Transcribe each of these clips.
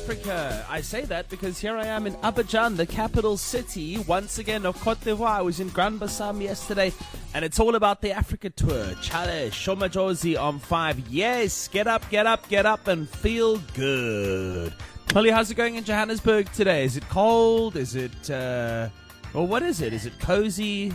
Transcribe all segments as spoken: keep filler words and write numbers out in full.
Africa. I say that because here I am in Abidjan, the capital city, once again of Cote d'Ivoire. I was in Grand Bassam yesterday, and it's all about the Africa Tour. Chale, Shomajozi on five. Yes, get up, get up, get up, and feel good. Polly, how's it going in Johannesburg today? Is it cold? Is it, uh, well, what is it? Is it cozy?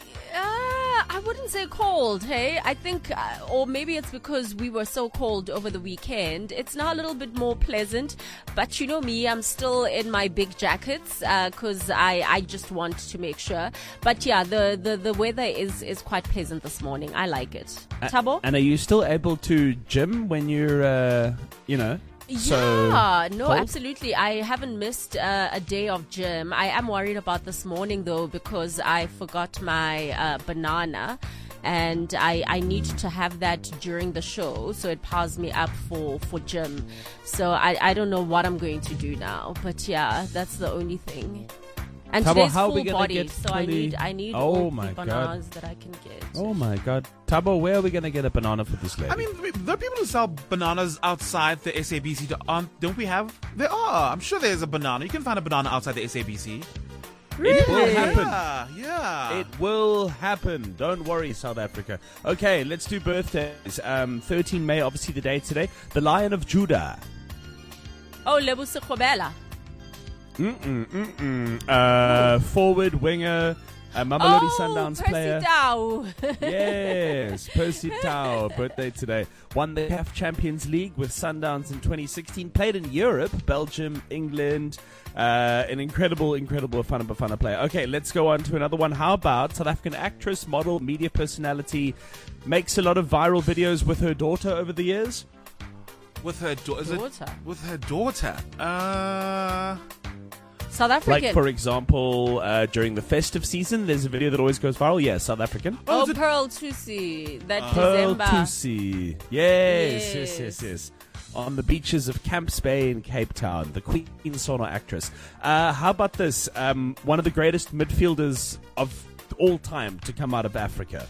I wouldn't say cold, hey? I think, uh, or maybe it's because we were so cold over the weekend. It's now a little bit more pleasant, but you know me, I'm still in my big jackets because uh, I, I just want to make sure. But yeah, the, the, the weather is, is quite pleasant this morning. I like it. Uh, Thabo? And are you still able to gym when you're, uh, you know... So yeah, no, cold? Absolutely. I haven't missed uh, a day of gym. I am worried about this morning, though, because I forgot my uh, banana. And I, I need to have that during the show, so it powers me up for, for gym. So I, I don't know what I'm going to do now. But yeah, that's the only thing. And Tabo, today's how full are we gonna body, get so I need I need oh all my the bananas God. that I can get. Oh my God. Tabo, where are we going to get a banana for this lady? I mean, there are people who sell bananas outside the S A B C. Um, don't we have? There are. I'm sure there's a banana. You can find a banana outside the S A B C. Really? It will happen. Yeah, yeah. It will happen. Don't worry, South Africa. Okay, let's do birthdays. Um, thirteenth of May, obviously the day today. The Lion of Judah. Oh, Lebusi Khobela. Mm-mm, mm-mm. Uh, forward winger, a Mamelodi oh, Sundowns Percy player. Tau. Yes, Percy Tau, birthday today. Won the C A F Champions League with Sundowns in twenty sixteen. Played in Europe, Belgium, England. Uh, an incredible, incredible Bafana Bafana player. Okay, let's go on to another one. How about South African actress, model, media personality, makes a lot of viral videos with her daughter over the years? With her da- is daughter? It, with her daughter. Uh... South African. Like, for example, uh, during the festive season, there's a video that always goes viral. Yes, South African. Oh, oh Pearl Tusi. That uh, Pearl December. Tusi. Yes, yes, yes, yes, yes. On the beaches of Camps Bay in Cape Town, the Queen Sono actress. Uh, how about this? Um, one of the greatest midfielders of all time to come out of Africa.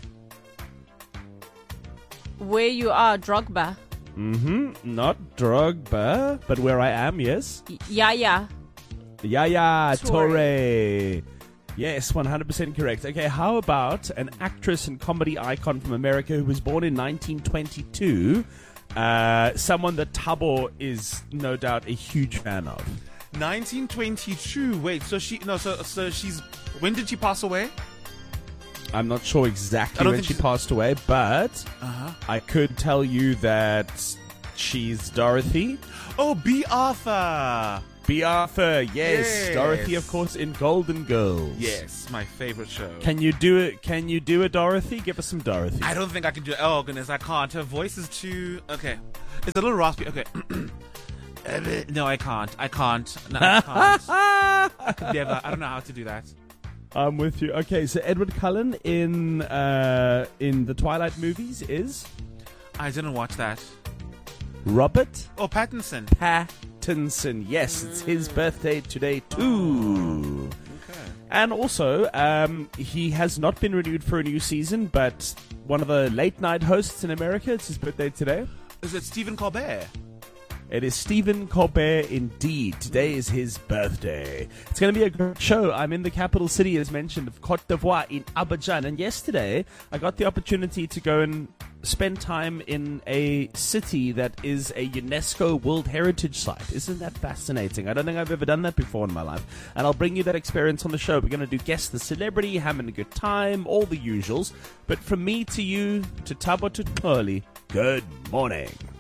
Where you are, Drogba. Mm-hmm. Not Drogba, but where I am, yes. Y- yeah, yeah. Yaya Toure. Yes, one hundred percent correct. Okay, how about an actress and comedy icon from America who was born in nineteen twenty-two? Uh, someone that Tabo is no doubt a huge fan of. nineteen twenty-two. Wait, so she no, so so she's. When did she pass away? I'm not sure exactly when she passed away, but uh-huh. I could tell you that she's Dorothy. Oh, B. Arthur. B. Arthur, yes. yes. Dorothy, of course, in Golden Girls. Yes, my favorite show. Can you do it? Can you do a Dorothy? Give us some Dorothy. I don't think I can do it. Oh, goodness, I can't. Her voice is too... Okay. It's a little raspy. Okay. No, I can't. I can't. No, I can't. I could never. I don't know how to do that. I'm with you. Okay, so Edward Cullen in uh, in the Twilight movies is? I didn't watch that. Robert? Oh, Pattinson. Pattinson. Yes, it's his birthday today too. Okay. And also, um, he has not been renewed for a new season, but one of the late night hosts in America, it's his birthday today. Is it Stephen Colbert? It is Stephen Colbert indeed. Today is his birthday. It's going to be a great show. I'm in the capital city, as mentioned, of Cote d'Ivoire in Abidjan. And yesterday, I got the opportunity to go and spend time in a city that is a UNESCO World Heritage Site. Isn't that fascinating? I don't think I've ever done that before in my life. And I'll bring you that experience on the show. We're going to do Guess the Celebrity, having a good time, all the usuals. But from me to you, to Tabo to Pearly, good morning.